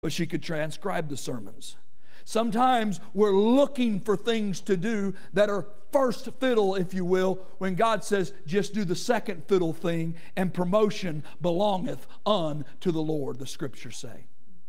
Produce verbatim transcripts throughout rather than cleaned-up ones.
but she could transcribe the sermons. Sometimes we're looking for things to do that are first fiddle, if you will, when God says, just do the second fiddle thing, and promotion belongeth unto the Lord, the Scriptures say.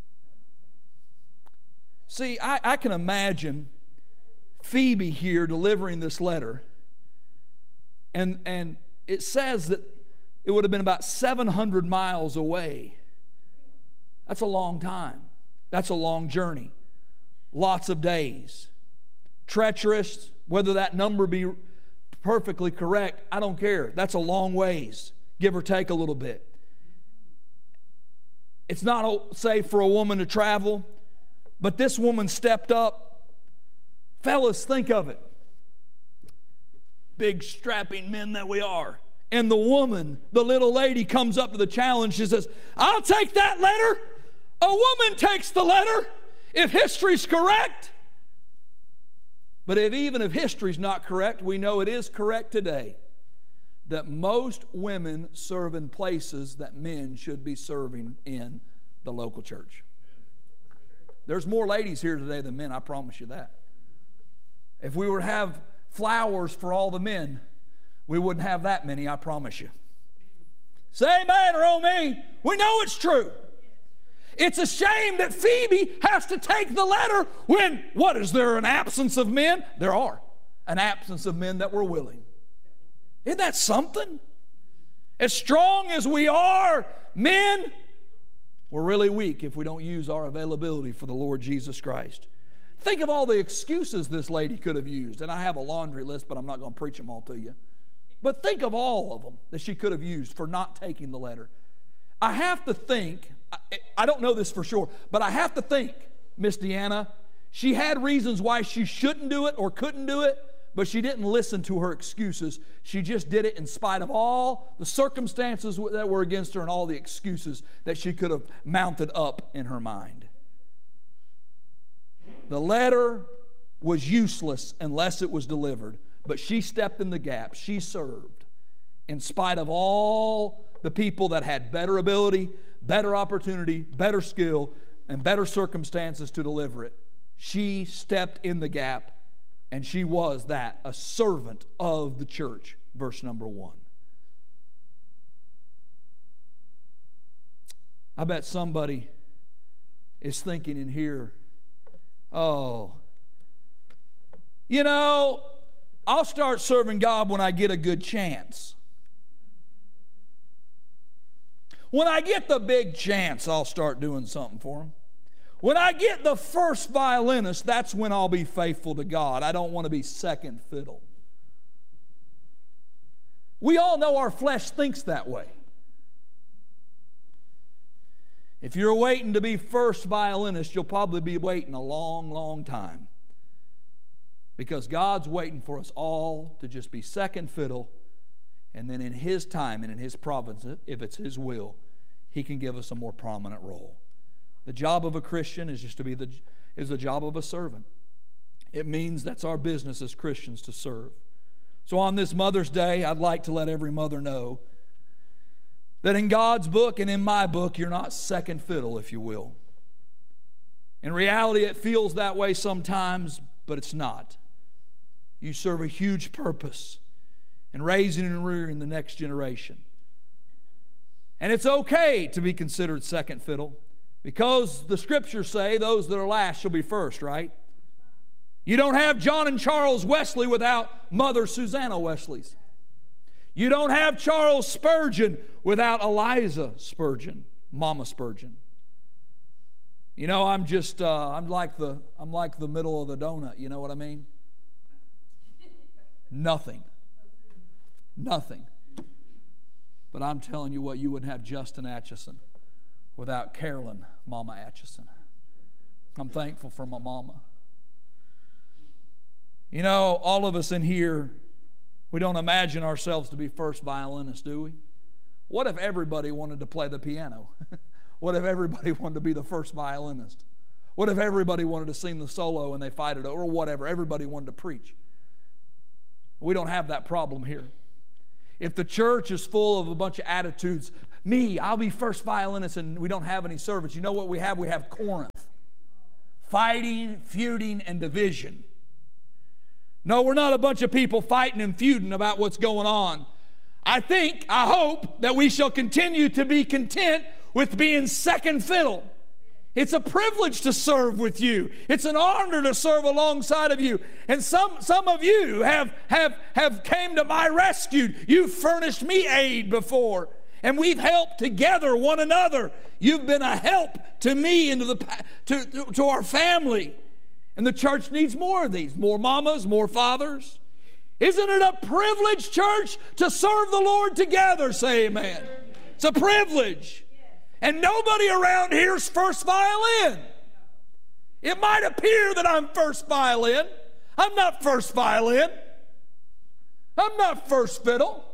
See, I, I can imagine Phoebe here delivering this letter, and, and it says that it would have been about seven hundred miles away. That's a long time. That's a long journey. Lots of days. Treacherous, whether that number be perfectly correct, I don't care. That's a long ways, give or take a little bit. It's not safe for a woman to travel, but this woman stepped up. Fellas, think of it. Big strapping men that we are. And the woman, the little lady, comes up to the challenge. She says, I'll take that letter. A woman takes the letter if history's correct. But if even if history's not correct, we know it is correct today that most women serve in places that men should be serving in the local church. There's more ladies here today than men, I promise you that. If we were to have flowers for all the men, we wouldn't have that many, I promise you. Say amen or oh me. We know it's true. It's a shame that Phoebe has to take the letter when, what, is there an absence of men? There are. An absence of men that were willing. Isn't that something? As strong as we are, men, we're really weak if we don't use our availability for the Lord Jesus Christ. Think of all the excuses this lady could have used. And I have a laundry list, but I'm not going to preach them all to you. But think of all of them that she could have used for not taking the letter. I have to think, I don't know this for sure, but I have to think, Miss Deanna, she had reasons why she shouldn't do it or couldn't do it, but she didn't listen to her excuses. She just did it in spite of all the circumstances that were against her and all the excuses that she could have mounted up in her mind. The letter was useless unless it was delivered, but she stepped in the gap. She served in spite of all the people that had better ability, better opportunity, better skill, and better circumstances to deliver it. She stepped in the gap, and she was that, a servant of the church. Verse number one. I bet somebody is thinking in here, oh, you know, I'll start serving God when I get a good chance. When I get the big chance, I'll start doing something for Him. When I get the first violinist, that's when I'll be faithful to God. I don't want to be second fiddle. We all know our flesh thinks that way. If you're waiting to be first violinist, you'll probably be waiting a long, long time. Because God's waiting for us all to just be second fiddle, and then in His time and in His providence, if it's His will, He can give us a more prominent role. The job of a Christian is just to be the is the job of a servant. It means that's our business as Christians to serve. So on this Mother's Day, I'd like to let every mother know that in God's book and in my book, you're not second fiddle, if you will. In reality, it feels that way sometimes, but it's not. You serve a huge purpose in raising and rearing the next generation. And it's okay to be considered second fiddle, because the Scriptures say those that are last shall be first, right? You don't have John and Charles Wesley without Mother Susanna Wesley's. You don't have Charles Spurgeon without Eliza Spurgeon, Mama Spurgeon. You know, I'm just, uh, I'm like the, I'm like the middle of the donut, you know what I mean? Nothing. Nothing. But I'm telling you what, you wouldn't have Justin Atchison without Carolyn, Mama Atchison. I'm thankful for my mama. You know, all of us in here, we don't imagine ourselves to be first violinists, do we? What if everybody wanted to play the piano? What if everybody wanted to be the first violinist? What if everybody wanted to sing the solo and they fight it, or whatever, everybody wanted to preach? We don't have that problem here. If the church is full of a bunch of attitudes, Me, I'll be first violinist, and we don't have any servants. You know what we have? We have Corinth. Fighting, feuding, and division. No, we're not a bunch of people fighting and feuding about what's going on. I think, I hope, that we shall continue to be content with being second fiddle. It's a privilege to serve with you. It's an honor to serve alongside of you. And some, some of you have, have, have came to my rescue. You've furnished me aid before. And we've helped together one another. You've been a help to me and to, the, to, to, to our family. And the church needs more of these. More mamas, more fathers. Isn't it a privilege, church, to serve the Lord together? Say amen. It's a privilege. And nobody around here is first violin. It might appear that I'm first violin. I'm not first violin. I'm not first fiddle.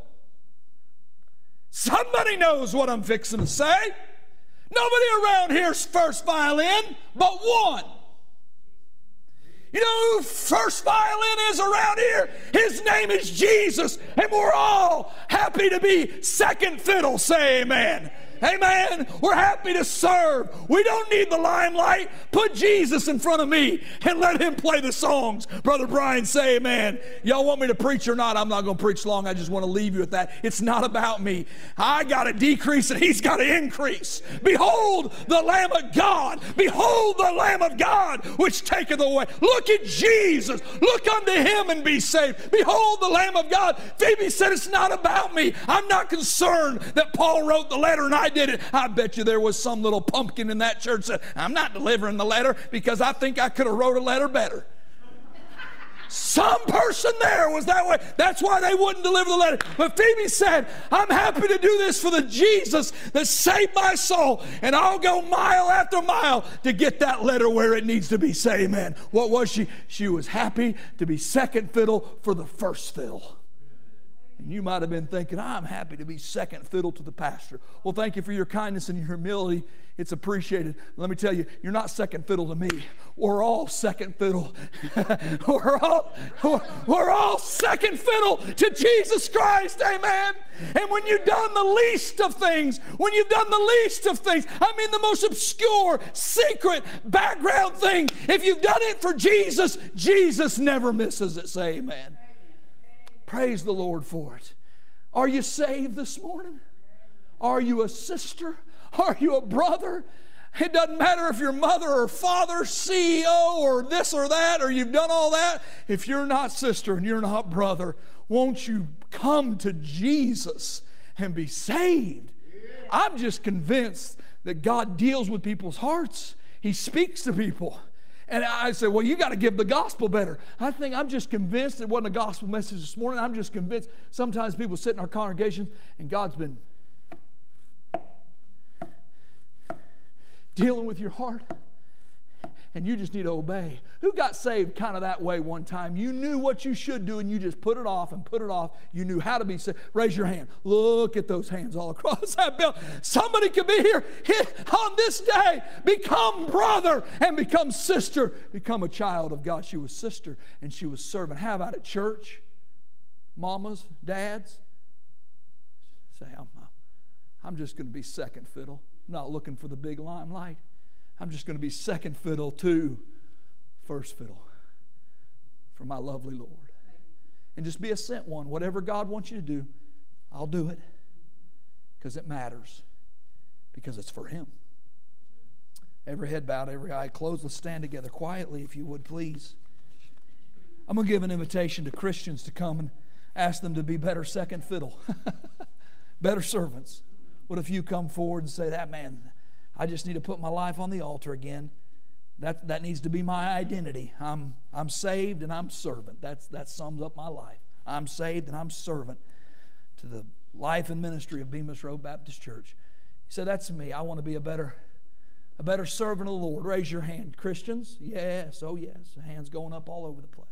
Somebody knows what I'm fixing to say. Nobody around here is first violin but one. You know who first violin is around here? His name is Jesus, and we're all happy to be second fiddle. Say amen. Amen. We're happy to serve. We don't need the limelight. Put Jesus in front of me and let him play the songs. Brother Brian, say amen. Y'all want me to preach or not? I'm not going to preach long. I just want to leave you with that. It's not about me. I got to decrease and he's got to increase. Behold the Lamb of God. Behold the Lamb of God which taketh away. Look at Jesus. Look unto him and be saved. Behold the Lamb of God. Phoebe said it's not about me. I'm not concerned that Paul wrote the letter and I did it. I bet you there was some little pumpkin in that church that I'm not delivering the letter because I think I could have wrote a letter better. Some person there was that way. That's why they wouldn't deliver the letter. But Phoebe said, I'm happy to do this for the Jesus that saved my soul, and I'll go mile after mile to get that letter where it needs to be. Say amen. What was she? She was happy to be second fiddle for the first fiddle. And you might have been thinking, I'm happy to be second fiddle to the pastor. Well, thank you for your kindness and your humility. It's appreciated. Let me tell you, you're not second fiddle to me. We're all second fiddle. we're, all, we're, we're all second fiddle to Jesus Christ. Amen. And when you've done the least of things, when you've done the least of things, I mean the most obscure, secret, background thing, if you've done it for Jesus, Jesus never misses it. Say amen. Praise the Lord for it. Are you saved this morning? Are you a sister? Are you a brother? It doesn't matter if you're mother or father, C E O or this or that, or you've done all that. If you're not sister and you're not brother, won't you come to Jesus and be saved? I'm just convinced that God deals with people's hearts. He speaks to people. And I said, well, you got to give the gospel better. I think I'm just convinced it wasn't a gospel message this morning. I'm just convinced sometimes people sit in our congregations and God's been dealing with your heart and you just need to obey. Who got saved kind of that way one time? You knew what you should do and you just put it off and put it off. You knew how to be saved. Raise your hand. Look at those hands all across that building. Somebody could be here on this day. Become brother and become sister. Become a child of God. She was sister and she was servant. How about at church? Mamas, dads? Say, I'm, I'm just going to be second fiddle. I'm not looking for the big limelight. I'm just going to be second fiddle to first fiddle for my lovely Lord. And just be a sent one. Whatever God wants you to do, I'll do it because it matters, because it's for Him. Every head bowed, every eye closed. Let's stand together quietly, if you would, please. I'm going to give an invitation to Christians to come and ask them to be better second fiddle, better servants. What if you come forward and say, that man, I just need to put my life on the altar again. That, that needs to be my identity. I'm, I'm saved and I'm servant. That's, that sums up my life. I'm saved and I'm servant to the life and ministry of Bemis Road Baptist Church. He said, that's me. I want to be a better, a better servant of the Lord. Raise your hand. Christians? Yes. Oh, yes. Hands going up all over the place.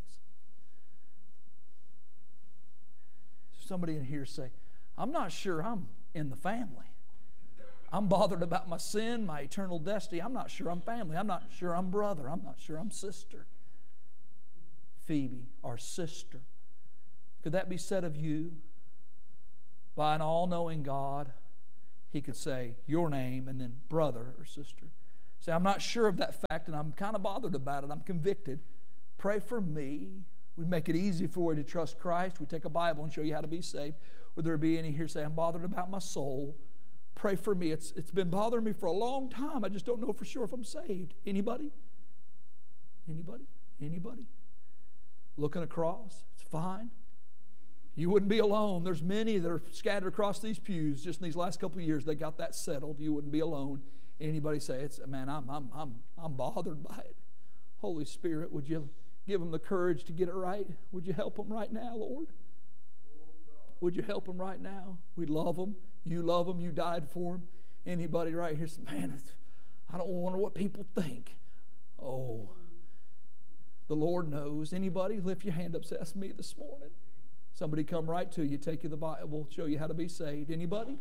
Somebody in here say, I'm not sure I'm in the family. I'm bothered about my sin, my eternal destiny. I'm not sure I'm family. I'm not sure I'm brother. I'm not sure I'm sister. Phoebe, our sister. Could that be said of you? By an all-knowing God, he could say your name and then brother or sister. Say, I'm not sure of that fact and I'm kind of bothered about it. I'm convicted. Pray for me. We make it easy for you to trust Christ. We take a Bible and show you how to be saved. Would there be any here say, I'm bothered about my soul? Pray for me. It's, it's been bothering me for a long time. I just don't know for sure if I'm saved. Anybody? Anybody? Anybody? Looking across? It's fine. You wouldn't be alone. There's many that are scattered across these pews. Just in these last couple of years, they got that settled. You wouldn't be alone. Anybody say, "It's man, I'm I'm I'm I'm bothered by it." Holy Spirit, would you give them the courage to get it right? Would you help them right now, Lord? Would you help them right now? We love them. You love them. You died for them. Anybody right here say, "Man, it's, I don't wonder what people think." Oh, the Lord knows. Anybody? Lift your hand up. Say, "That's me this morning." Somebody come right to you, take you the Bible, show you how to be saved. Anybody?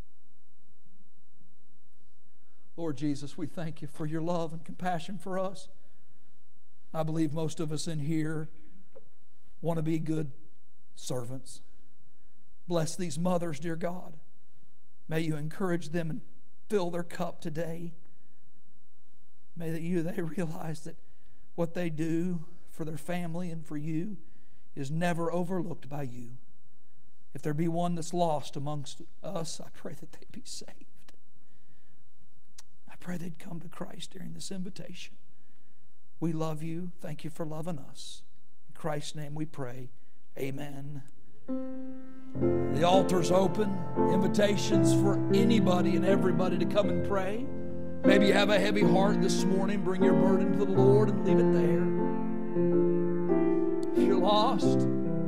Lord Jesus, we thank you for your love and compassion for us. I believe most of us in here want to be good servants. Bless these mothers, dear God. May you encourage them and fill their cup today. May that you they realize that what they do for their family and for you is never overlooked by you. If there be one that's lost amongst us, I pray that they be saved. I pray they'd come to Christ during this invitation. We love you. Thank you for loving us. In Christ's name we pray. Amen. The altar's open. Invitations for anybody and everybody to come and pray. Maybe you have a heavy heart this morning. Bring your burden to the Lord and leave it there. If you're lost,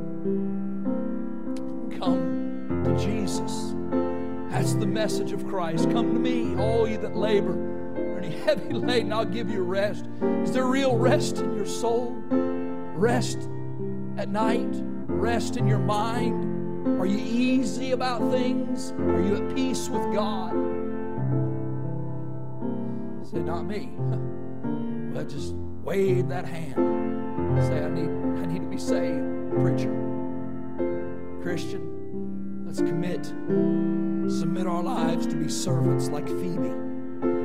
come to Jesus. That's the message of Christ. Come to me, all you that labor and are heavy laden, I'll give you rest. Is there real rest in your soul? Rest at night? Rest in your mind? Are you easy about things? Are you at peace with God? Say, not me. Well, just wave that hand. Say, I need, I need to be saved. Preacher, Christian, let's commit, submit our lives to be servants like Phoebe.